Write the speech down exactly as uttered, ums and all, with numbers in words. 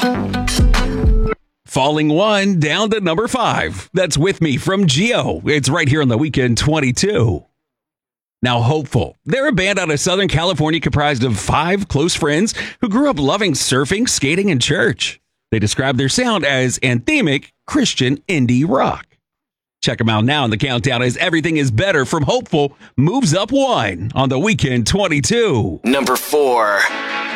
Falling one down to number five. That's With Me from Geo. It's right here on the Weekend twenty-two. Now, Hopeful. They're a band out of Southern California comprised of five close friends who grew up loving surfing, skating, and church. They describe their sound as anthemic Christian indie rock. Check them out now in the countdown as Everything Is Better from Hopeful moves up one on the Weekend twenty-two. Number four.